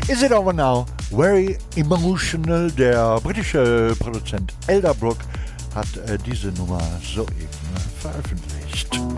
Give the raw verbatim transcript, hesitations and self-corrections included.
Is It Over Now? Very Emotional. Der britische Produzent Elderbrook hat äh, diese Nummer soeben veröffentlicht.